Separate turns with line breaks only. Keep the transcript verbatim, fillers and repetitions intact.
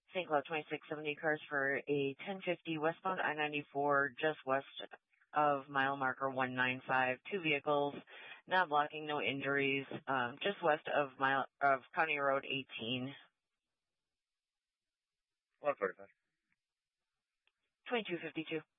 Saint Cloud twenty-six seventy cars for a ten fifty westbound I ninety-four just west of mile marker one nine five. Two vehicles, not blocking, no injuries, um, just west of mile of County Road eighteen.
one forty-five.
twenty-two fifty-two.